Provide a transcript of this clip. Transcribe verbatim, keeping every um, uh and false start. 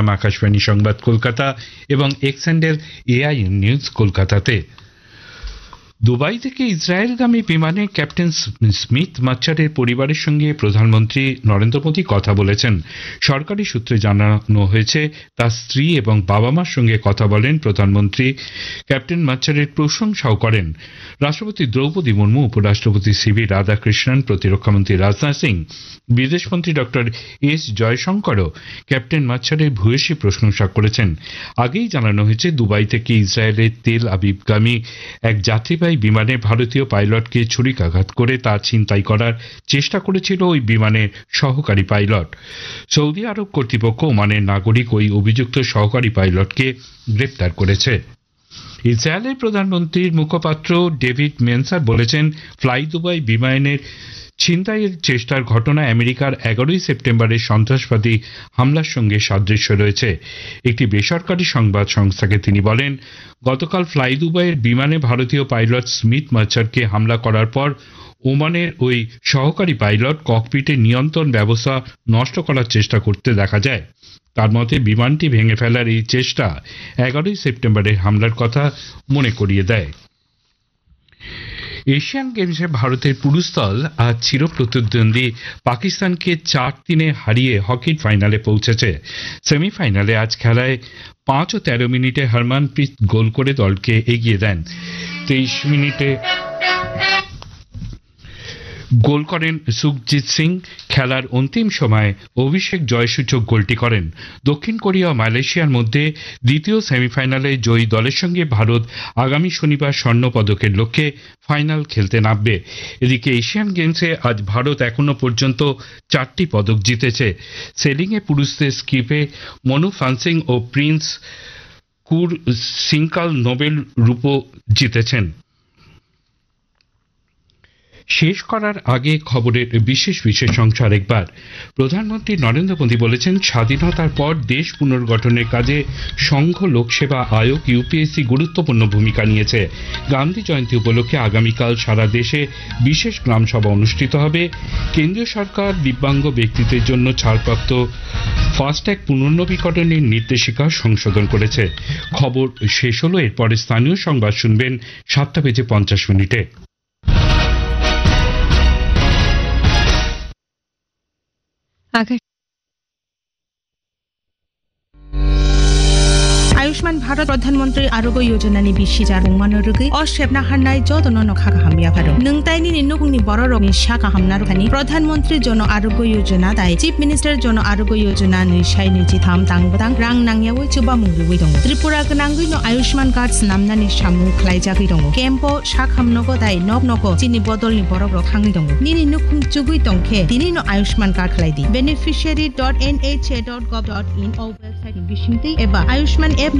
শিরোনাম আকাশবাণী সংবাদ কলকাতা এবং এক্স হ্যান্ডেল এআইএন নিউজ কলকাতাতে। দুবাই থেকে ইসরায়েলগামী বিমানে ক্যাপ্টেন স্মিথ মাচ্চারের পরিবারের সঙ্গে প্রধানমন্ত্রী নরেন্দ্র মোদী কথা বলেছেন। সরকারি সূত্রে জানানো হয়েছে তার স্ত্রী এবং বাবা মার সঙ্গে কথা বলেন প্রধানমন্ত্রী। ক্যাপ্টেন মাচ্চারের প্রশংসাও করেন রাষ্ট্রপতি দ্রৌপদী মুর্মু, উপরাষ্ট্রপতি সিভি রাধাকৃষ্ণন, প্রতিরক্ষামন্ত্রী রাজনাথ সিং, বিদেশমন্ত্রী ডক্টর এস জয়শঙ্করও ক্যাপ্টেন মাচ্চারের ভূয়সী প্রশংসা করেছেন। আগেই জানানো হয়েছে দুবাই থেকে ইসরায়েলের তেল আবিবগামী এক যাত্রীবাহী বিমানে ভারতীয় পাইলটকে ছুরিকাঘাত করে তা ছিনতাই করার চেষ্টা করেছিল ওই বিমানের সহকারী পাইলট। সৌদি আরব কর্তৃপক্ষ ওমানের নাগরিক ওই অভিযুক্ত সহকারী পাইলটকে গ্রেপ্তার করেছে। ইসরায়েলের প্রধানমন্ত্রীর মুখপাত্র ডেভিড মেনসার বলেছেন, ফ্লাই দুবাই বিমানের ছিনতাইয়ের চেষ্টার ঘটনা আমেরিকার এগারোই সেপ্টেম্বরের সন্ত্রাসবাদী হামলার সঙ্গে সাদৃশ্য রয়েছে। একটি বেসরকারি সংবাদ সংস্থাকে তিনি বলেন, গতকাল ফ্লাই দুবাইয়ের বিমানে ভারতীয় পাইলট স্মিথ মাচ্চারকে হামলা করার পর ওমানের ওই সহকারী পাইলট ককপিটের নিয়ন্ত্রণ ব্যবস্থা নষ্ট করার চেষ্টা করতে দেখা যায়। তার মতে বিমানটি ভেঙে ফেলার এই চেষ্টা এগারোই সেপ্টেম্বরের হামলার কথা মনে করিয়ে দেয়। এশিয়ান গেমসে ভারতের পুরুষ দল আজ চিরপ্রতিদ্বন্দ্বী পাকিস্তানকে চার তিনে হারিয়ে হকির ফাইনালে পৌঁছেছে। সেমিফাইনালে আজ খেলায় পাঁচ ও তেরো মিনিটে হরমনপ্রীত গোল করে দলকে এগিয়ে দেন। তেইশ মিনিটে গোল করেন সুখজিৎ সিং। খেলার অন্তিম সময়ে অভিষেক জয়সূচক গোলটি করেন। দক্ষিণ কোরিয়া ও মালয়েশিয়ার মধ্যে দ্বিতীয় সেমিফাইনালে জয়ী দলের সঙ্গে ভারত আগামী শনিবার স্বর্ণ পদকের লক্ষ্যে ফাইনাল খেলতে নামবে। এদিকে এশিয়ান গেমসে আজ ভারত এখনো পর্যন্ত চারটি পদক জিতেছে। সেলিংয়ে পুরুষদের স্কিপে মনু ফানসিং ও প্রিন্স কুর সিংকাল নোবেল রূপো জিতেছেন। শেষ করার আগে খবরের বিশেষ বিশেষ অংশ আরেকবার। প্রধানমন্ত্রী নরেন্দ্র মোদী বলেছেন, স্বাধীনতার পর দেশ পুনর্গঠনের কাজে সংঘ লোকসেবা আয়োগ ইউপিএসসি গুরুত্বপূর্ণ ভূমিকা নিয়েছে। গান্ধী জয়ন্তী উপলক্ষে আগামীকাল সারা দেশে বিশেষ গ্রামসভা অনুষ্ঠিত হবে। কেন্দ্রীয় সরকার দিব্যাঙ্গ ব্যক্তিদের জন্য ছাড়প্রাপ্ত ফাস্ট্যাগ পুনর্নবীকরণের নির্দেশিকা সংশোধন করেছে। খবর শেষ হলো। এরপরে স্থানীয় সংবাদ শুনবেন সাতটা বেজে পঞ্চাশ মিনিটে। आयुष्मान भारत प्रधानमंत्री आरोग्य योजना नि बिसि जारुं मानोरुगै असेबना हानाय जदनो नखा हामिया भारत नोंतायनि नुगुंनि बररनि शाखा हामनार खानि प्रधानमंत्री जन आरोग्य योजना दाय चीफ मिनिस्टर जन आरोग्य योजना नैसाय नैजिथाम तांबदां रां नांयावै जोबा मुंगुबै दं। त्रिपुरा गनांगै न आयुष्मान कार्ड नामनानि सामु खलायजागै दं। केम्पो शाखामनगो दाय नब नगो चिनि बदलनि बरबर थाङै दं। निनि नुखुं जुगै दंखे दिनि न Ayushman card खलायदि बेनिफिशियारि dot N H A dot गभ dot in a website नि बिसिंथै एबा आयुष्मान एप